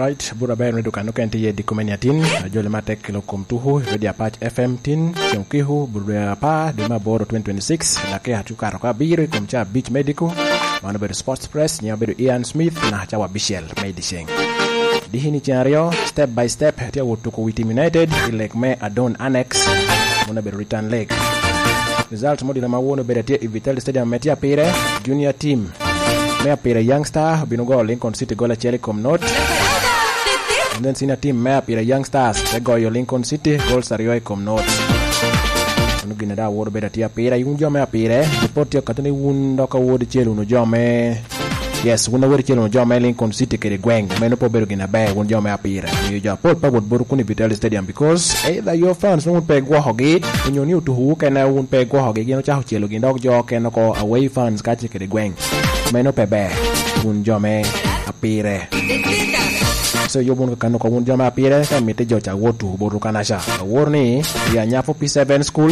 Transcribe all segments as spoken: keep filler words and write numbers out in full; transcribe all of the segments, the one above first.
Right, bura bayar ni dukan nuken tiye di kumeniatin, jole matek kilo kum tuhu, wedi apach F M tin, chionkihu, bura pa, di ma boro twenty twenty-six, na ke hatu karoka biri, kumcha beach medical, mana beru sports press, nya beru Ian Smith, na hachawa Bishel, medicine. Di hini chinario, step by step, tia wutuku Witim United, ilek me adon annex, mana beru return leg. Result modi na mawono beru tia Ivitel Stadium metia pire, junior team, me apire Youngstar, binugo Lincoln City gola Chelicom North. And then senior team me apire Youngstars, they go your Lincoln City goal Sario com North. Unu ginada word better tia pire, yung jo me apire, report your katani wunda ka word chelu no jo me. Yes, wunda word chelu no jo me Lincoln City kere gweng, me no po beru gina be, wun jo me apire. You jo pot pa word boru kuni Vital Stadium because either your fans won't pay go hogit, when you new to who can I won't pay go hogit, you know cha chelu gina jo can ko away fans kachi kere gweng. Me no pe be, wun jo me apire. So yo bunu kanu ko wun jama pire ka mite jocha wotu boru kanasha warni ya nyapo P seven school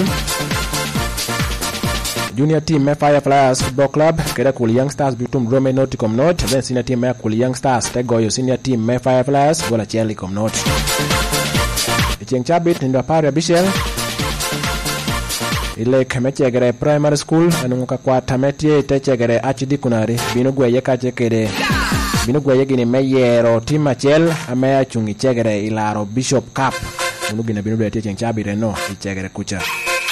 junior team me Fireflies football club keda kul Youngstars bitum Rome Nauticom North then senior team me kul Youngstars te goyo senior team me Fireflies gola Chelicom North icheng chabit ndo pare Bishel ile kamechegere primary school anunga kwa tametie techegere archidikunari binugwe yekache kede binugwe yegini meyero team achel amea chungi chegere ilaro Bishop Cup unugina binugwe techeng chabire no ichegere kucha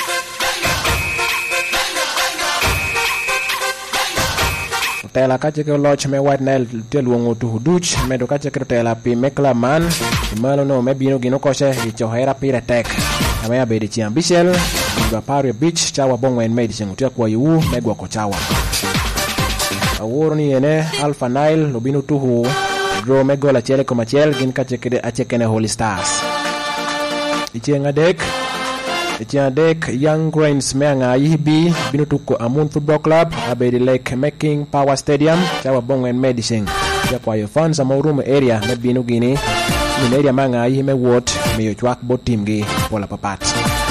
tela kache ke loch me White Nile teluongo tu huduch me do kache ke tela pi mekla man imalo no me binu gino koshe ichohera pire tek amea bedi chiam Bishel Gwa Pare Beach chawa bongo en medicine utia kwa yu megwa ko chawa awurni ene Alpha Nile lobinu tuhu draw megola Chelicom achel gin ka chekede achekene Holy Stars ichenga dek ichenga dek Young Grains meanga yibi binu tuko Amun Football Club abedi Lake Making Power Stadium chawa bongo en medicine utia kwa yu fans amaurumu area mebinu gini in area manga yime wot meyo chwak bot team gi pola papat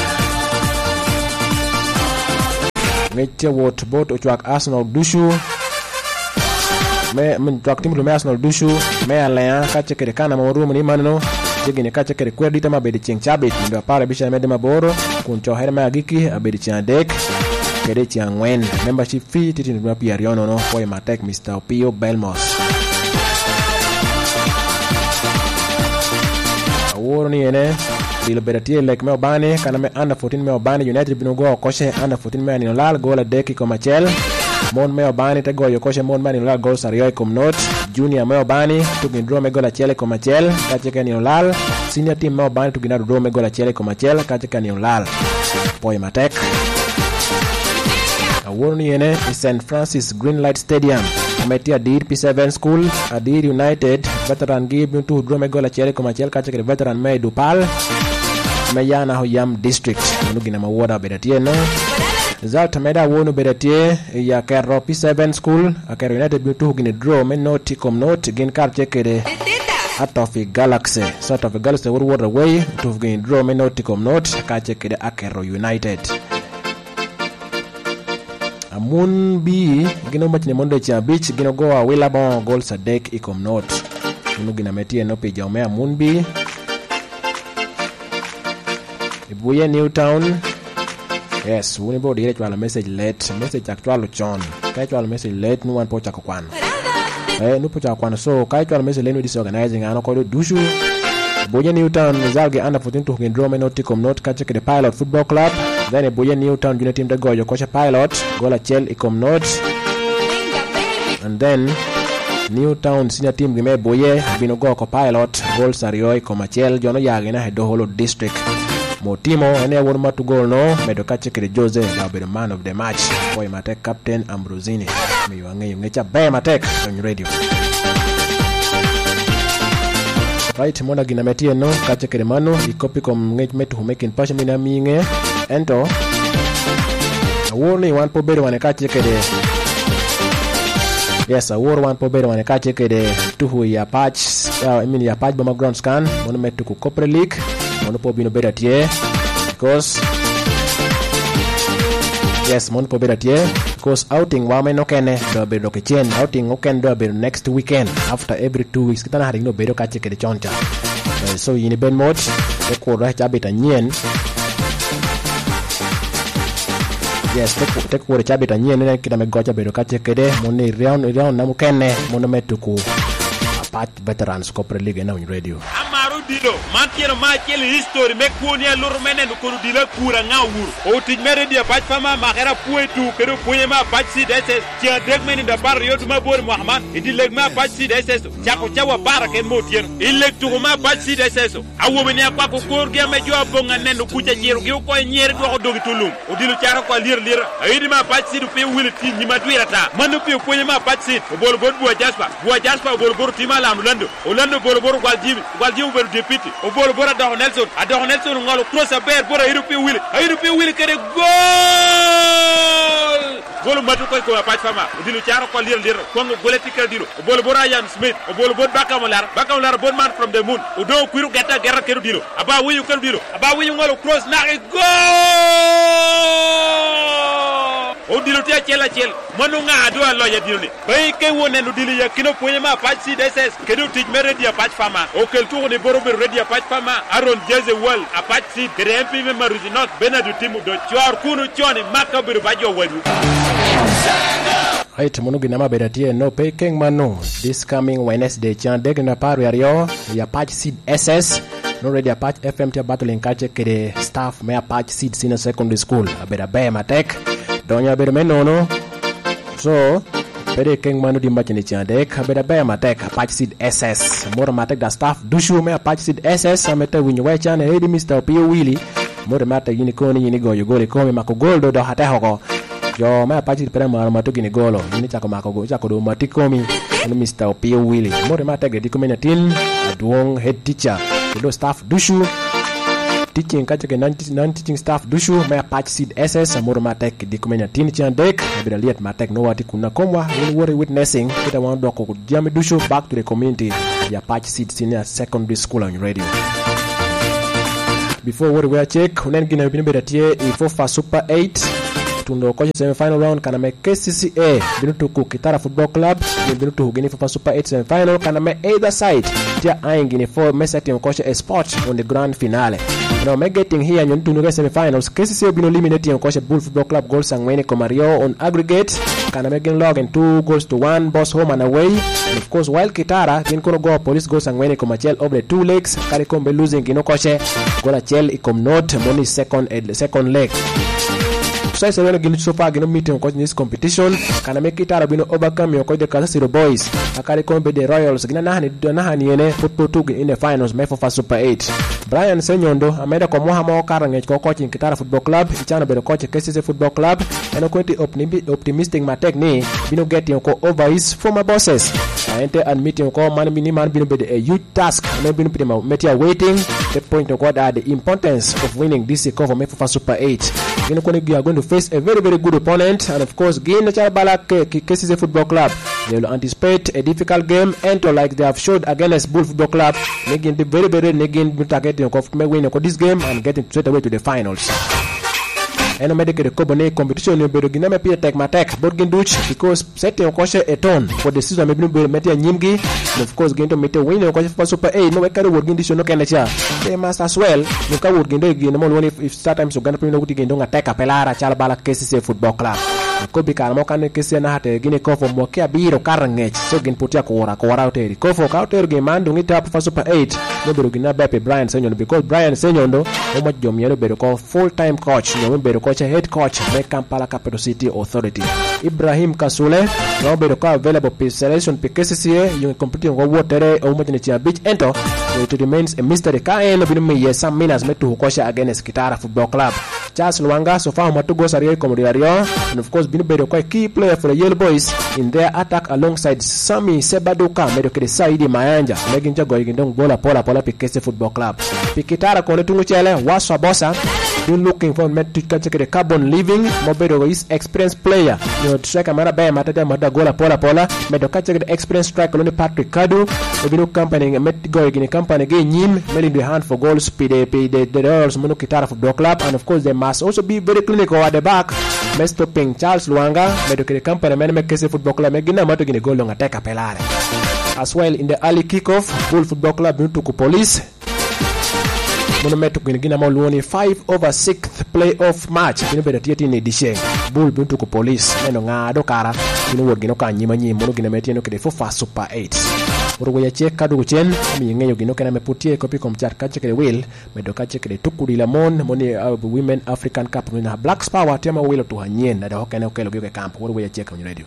meche wot bot ochwak Arsenal dushu me men twak timu me Arsenal dushu me alaya ka chekere kana marumu ni manno chegine ka chekere kwedita mabedi cheng chabit ndo pare bisha mede maboro kuncho herma agiki abedi chang dek kede chang wen membership fee titi ndo pia riono no boy matek Mister Pio Belmos awurni ene Bilo beratie like me obane kana me under fourteen me obane United binugo koshe under fourteen me ni lal gola deki ko machel mon me obane te goyo koshe mon mani lal gol Sario com North junior me obane tugin draw me gola Chele ko machel kacheka ni lal senior team me obane tugin draw me gola Chele ko machel kacheka ni lal boy matek awurni ene Saint Francis Greenlight Stadium Ameti Adir P seven school Adir United veteran give to draw me gola Chele ko machel kacheka veteran me Dupal Mayana Hoyam district nugina mawoda bedatie no result meda wonu bedatie ya Kero P seven school Kero United bitu gine draw me Nauticom North gin kar chekere out of Galaxy sort of Galaxy word word away to gine draw me Nauticom North ka chekere Akero United Amun B gino machine mondo cha beach gino go a Willabon goal Sadek Icom North nugina metie no page ya Amun B Ibuye Newtown yes wuni bo dire chwala message late message actual chon kai chwala message late no one po chako kwan eh no po chako kwan so kai chwala message late no disorganizing ano ko dushu Ibuye Newtown zalge under fourteen to gen draw me Nauticom North ka check the Pilot Football Club then Ibuye Newtown junior team da go yo kocha Pilot gola Chel Icom North and then Newtown senior team gime Boye bino go ko Pilot gol Sario ko Machel jono yage na hedo holo district Motimo ene won matu goal no medo kache kede Jose la be the man of the match boy matek captain Ambrosini mi wange ngecha be matek on radio right mona gina metie no kache kede mano ikopi kom ngej metu making passion mina minge ento awoni one po bedo wane kache kede yes awor one po bedo wane kache kede tuhu ya patch uh, I mean ya patch bama ground scan mono metu ku Copre League Mono po bino better tie because Yes, mon po bedatie because outing wa me no kene do be do kitchen outing oken do be next weekend after every two weeks kita na no be do ka cheke de choncha. Uh, so yini ben mod e ko ra cha beta nyen. Yes, tek tek ko cha beta nyen ne kita me gocha be do ka cheke de mon ni round round na mo kene mon metuku pat veterans ko pre ligue na on radio. Amaru dilo mantiero ma chele history me kunia loro menen ko dilo kura ngawur o tij mere dia pat fama magera puetu kero puye ma pat si dese ti adek meni da bar yodu ma bor muhammad idi leg ma pat si dese chako chawa barake motien ilek tu ma pat si dese awo beni akwa ko kor ge me jo bonga nen ku cha jiru gi ko nyer do ko dogi tulum o dilo chara ko lir lir ayidi ma pat si du pe wil ti nyima duirata manu pe puye ma pat si o bol god bo jaspa bo jaspa bol gor ti ma lam lando o lando bol bor gwal jimi gwal jimi ber deputy o bol bor da Nelson ado Nelson ngalo cross a ber bor ayidi pe wil ayidi pe wil kede gol gol matu ko ko pat fama o dilo chara ko lir lir ko goleti ka dilo o bol bor Ian Smith o bol bor bakamolar bakamolar bon man from the moon o do kuiru geta gerra keru dilo aba wiyu keru dilo aba wiyu ngalo cross na gol o dilo tia chela chel manu nga do lo ya dilo ni bay ke wone no dilo ya kino poye ma patch si dss kedu tij mere dia patch fama o kel tour de borobe redia patch fama aron jeze wal a patch si de mp me maruzi not benadu timu do chwar kunu choni makabir bajo wadu. Right, munu ginama bedatie no pay king manu this coming Wednesday chan deg na paru yario ya patch seed S S no ready a patch F M tia battle in kache kede staff me a patch seed senior secondary school abeda be matek donya bere menono so pede king manu di machine chan deg abeda be matek a patch seed S S more matek da staff dushu me a patch seed S S amete winyo we chan edi Mister P Willy more matek yini koni yini go yugole komi mako goldo do hate hoko yo ma pachi pere ma ma to gini golo ni chako mako go chako do matikomi ni Mister P Willy more ma tege di community adwong head teacher do staff dushu teaching ka chake non teaching staff dushu ma pachi seed S S more ma tege di community ni chan dek abira liet ma tege no wati kuna komwa we were witnessing kita wan do ko diame dushu back to the community ya pachi seed senior secondary school on radio. Before what we check unen gina bini bedatie ifofa super eight tundo kwa semi final round kana me K C C A binutu ku Kitara Football Club binutu hugini for Super eight semi final kana me either side tia aingini for mesati mkosha a spot on the grand finale. Now me getting here nyon tundo semi finals K C C A binu eliminate mkosha Bull Football Club goals sangweni Komario on aggregate kana me gen log and two goals to one boss home and away, and of course while Kitara bin kono go police goals sangweni Komachel over two legs kari kombe losing gino koshe gola chel ikom not money second uh, second leg. So so when ginu so far ginu meeting coach in this competition kana make it arabino overcome your coach the Kansas City Boys akari kombe the Royals gina nahani nahani ene football two in the finals me for Super eight. Brian Senyondo ameda kwa moha mo karangech ko coach in Kitara Football Club ichana be coach K C C Football Club eno kwenti optimistic matek ni bino get ko over his former bosses ente and meeting ko man mini man bino be a youth task me bino prima metia waiting the point of what are the importance of winning this cover me for Super eight. You know, you are going to face a very, very good opponent, and of course, Gain Natural Balak K C C Football Club. They will anticipate a difficult game, and like they have showed against Bull Football Club, making the very, very negating targeting of winning this game and getting straight away to the finals. And I'm the Kobone competition in Bedoginame Peter Tech Matek, Borgin Dutch, because setting Kosha a ton for the season, maybe Metia Nyimgi, and of course, going to meet a winner for Super eight. No, I can't work in this no Kanacha. They must as well. No, I would gain the money if sometimes you're going to put in attack a Pelara, Chalbala K C C Football Club. Kobi Karamokan Kisiana had a guinea call for Mokia Biro Karangech, so can put your Kora, Kora out there. Kofo out there game and doing it up for Super eight. No Berugina Beppe Brian Senyon because Brian Senyondo, how much Jomiano Berocall full time coach, no Berocoach head coach, make Kampala Capital City Authority. Ibrahim Kasule, no Beroca available P selection P K C C A, you competing with water or Motinich Beach enter. So it remains a mystery. Kain of me, some minutes met to Hukosha against Kitara Football Club. Charles Luanga, so far Matugo Sario Comodario, and of course, been a key player for the Yellow Boys in their attack alongside Sami Sebadoka, Medokede Saidi Mayanja, making Jago Bola Pola Pola P K C Football Club. Pikitara Konetunguchele, Waswa Bossa, been looking for met to catch the carbon living, Mobedo is experienced player. You know, strike a Marabay Matata Madagola Pola Pola, Medokacha the experienced striker only Patrick Kadu, the video company, met go in a company again, Yim, mailing the hand for goals, P D P, the Royals Monokitara Football Club, and of course, they must also be very clinical at the back. Mesto Ping Charles Luanga medo kede kampana men me Kese Football Club me gina mato gine golo ngateka pelare. As well in the early kickoff, Bull Football Club into ku police. Monumeto gine gina mo luoni five over sixth playoff match. Gine beda tieti ni dishe. Bull into ku police. Meno ngado kara. Gine word gino ka nyima nyima. Mono gine meti eno kede fofa super eight. Urugu ya chek kadu kuchen. Ami yengeyo gino kena me putie kopi komchat kache kede will. Medo kache kede tukudi lamon. Moni uh, Women African Cup. Nina Blacks Power. Tema wilo tuhanyen. Nada hoka ene okelo gyoke kamp. Urugu ya chek kwenye radio.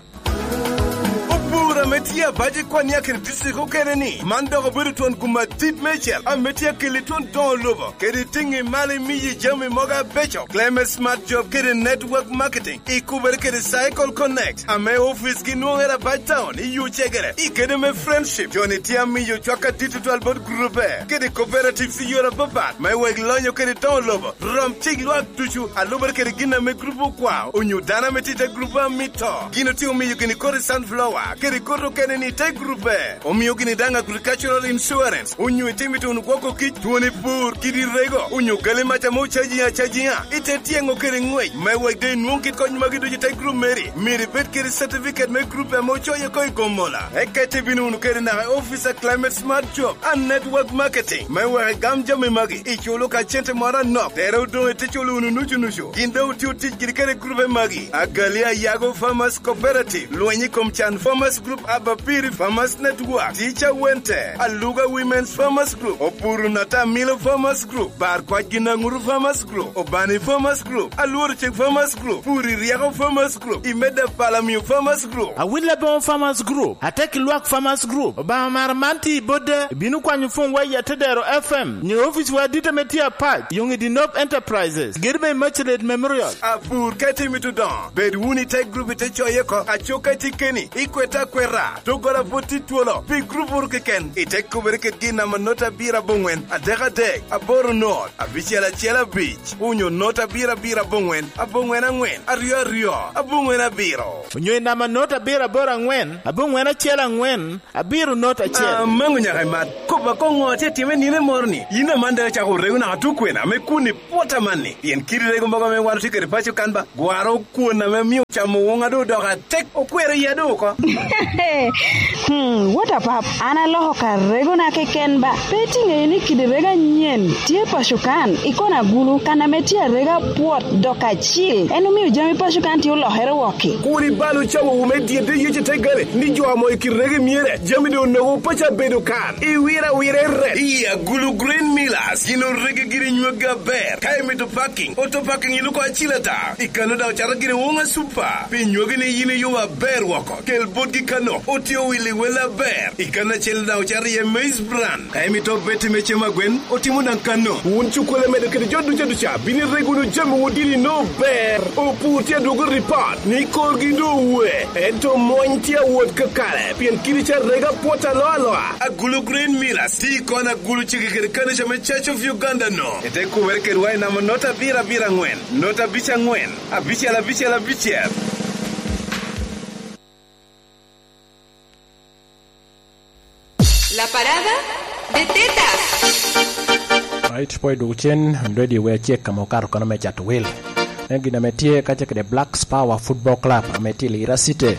Metia baje kwa nia kiri disi ko kereni mando ko buru ton kuma deep Mitchell a metia kili ton don lobo kiri tingi mali miji jami moga becho claim smart job kiri network marketing ikuber kiri cycle connect a me office ki nuera by town i yu chegere i kiri me friendship joni tia mi yu chwaka digital board group kiri cooperative si yura babat me weg lonyo kiri don lobo rom chig luak tuchu a luber kiri gina me grupu kwa unyu dana metita grupa mito gino tiu mi yu gini kori sunflower kiri koro keneni te grupe omiyo gini danga agricultural insurance unyu timitu unukoko ki tuoni pur kidi rego unyu gale macha mo chaji ya chaji ya ite tiengo kiri ngwe mewe de nunkit ko nyuma gidu te group meri miri bet kiri certificate me group mo choye ko gomola ekete binu unukere na officer climate smart job and network marketing mewe gamja me magi icholo ka chente mara no tero do te cholo ununuju nusho gindo tiu tijiri kere group magi agalia yago farmers cooperative luenyi komchan farmers group Abapiri Farmers Network, Teacher Wente, Aluga Women's Farmers Group, Opuru Nata Milo Farmers Group, Barkwa Ginanguru Farmers Group, Obani Farmers Group, Alurchek Farmers Group, Puri Riago Farmers Group, Imeda Palamiu Farmers Group, Awilabon Farmers Group, Ateki Luak Farmers Group, Obamaramanti Bode, Binukwanyu wa Yatedero F M, New Office wa Dita Metia Park, Young Dinop Enterprises, Girbe Merchant Memorial, Apur Kati Mitudon, Bedwuni Tech Group Techoyeko, Achoka Tikeni, Ikweta Kwera, Togora Poti Tuolo, Big Group Urkiken, Iteko Berket Gina Manota Bira Bungwen, Adega Deg, Aboru North, Abichela Chela Beach, Unyo Nota Bira Bira Bungwen, Abungwen Angwen, Ario Rio, Abungwen Abiro. Unyo Nama Nota Bira Bora Ngwen, Abungwen Chela Ngwen, Abiru Nota Chela. Ah, Mangunya Remat, Koba Kongo Tetimen Nine Morni, Ina Manda Chaco Reguna Tukwena, Mekuni Potamani, Yen Kiri Regumba Wantika Pacho Kanba, Guaro Kuna Memu Chamuanga do Doga, Tek Okwere Yadoka. Hmm, what a pap. Ana loho ka rego na keken ba. Peti ngeni kidirega nyen. Tie pasukan. Ikona gulu kana metia rega pot doka chill. Enu mi ujami pasukan ti ulo here woki. Kuri balu chawo umedie de yeche tegare. Nijo amo ikirege miere. Jami do nego pacha bedo kan. Iwira wire red. Iya gulu green millers. Yino rege giri nyuega bear. Kaya meto parking. Auto parking iluko achilata. Ikano da uchara giri unga super. Pi nyuege ni yine yuwa bear wako. Kel bodi kano. Otio wili wela bear. Ikana chel da uchari ye maize brand. Kaya mito beti meche magwen. Otimu nankano. Unchukule medekede jodu jodu cha. Bini regulu jamu udili no bear. Oputia dogo report. Nikol gido uwe. Eto mointia wot kakale. Pien kiricha rega pota loa loa. A gulu green millers. Ti kona gulu chikikere kanisha me Church of Uganda no. Ete kuwereke ruwai nama nota bira bira ngwen. Nota bicha ngwen. A bicha la bicha la bicha. La parada de tetas. Right, boy duchen ready we check kama ukaro kana mecha to will. Nengi na metie kache kede Blacks Power Football Club ametili Irasite.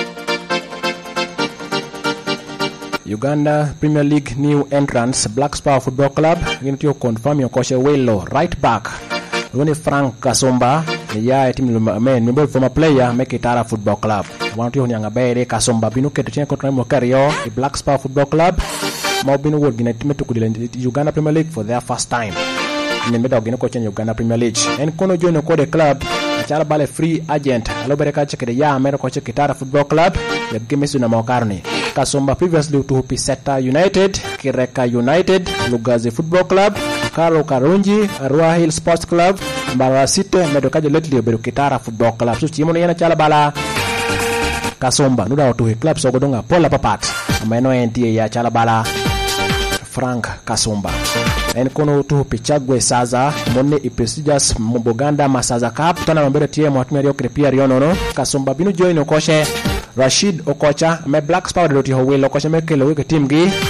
Uganda Premier League new entrance Blacks Power Football Club ginatio confirm yokoshe Welo right back. Rune Frank Kasomba ya timu men member former player make Itara Football Club. Wantu ho nyanga bere Kasomba binu keto chen kontra mo career the Blacks Power Football Club. Mo binu word gina timu tukudile Uganda Premier League for their first time. Ni meda gina ko chen Uganda Premier League. En kono jono ko the club achara bale free agent. Alo bere ka chekede ya America ko Itara Football Club ya gemesu na Mokarni. Kasomba previously to Piseta United, Kireka United, Lugazi Football Club, Karo Karunji, Arua Hill Sports Club, Mbarasite, Medokaje lately Beru Kitara Football Club. So chimono yana chala bala Kasomba nuda to club so godonga Pola Papat. Ameno enti ya chala bala Frank Kasomba. En kono to Pichagwe Saza, Mone Ipesijas Mboganda Masaza Cup, tana mambere tie mwatumia rio krepia rionono. Kasomba binu join okoshe Rashid Okocha me Blacks Power doti ho Will Okocha me kele weke team gi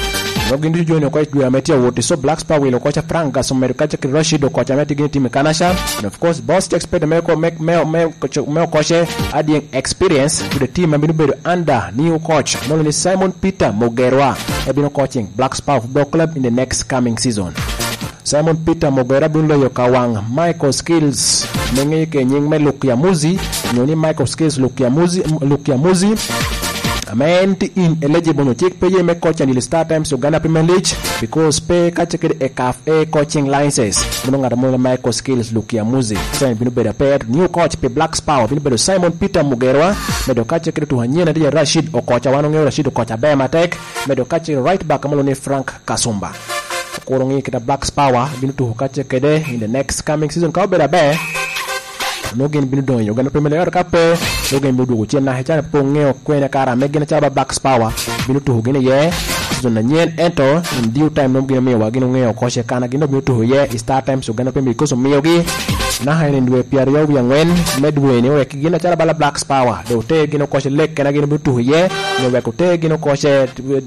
no gin jono ko dwe ametia wote so Black Star will ko cha Frank Somero ka cha Rashid ko cha meti gin team Kanasha and of course boss expect me ko make me me me coach adding experience to the team and be under new coach no Simon Peter Mogerwa have been coaching Black Star Football Club in the next coming season. Simon Peter Mogera bin loyo kawang Michael Skills mengi ke nying me Lukia Muzi nyoni Michael Skills Lukia Muzi Lukia Muzi amend in eligible no check pay me coach and the start time so Ghana Premier League because pay ka check the C A F A coaching license no ngada mo Michael Skills Lukia Muzi so bin better pair new coach pe Black Star bin better Simon Peter Mogera me do ka check to hanyena dia Rashid Okocha wano ngi Rashid Okocha be matek me do ka check right back mo ne Frank Kasumba korongi kita Black Power binu tu kache kede in the next coming season ka bera be no gen binu don yo Ghana Premier League ka pe no gen budu chen na hecha pongeo kwena kara megen cha Black Power binu tu gene ye season na nyen ento in due time no gen me wa gino ngeo ko she kana gino binu tu ye start time so Ghana Premier League ko so me yogi na haine ndwe piar yo ya ngwen medwe ne we gina cha bala Black Power do te gino ko she lek kana gino binu tu ye no we ko te gino ko she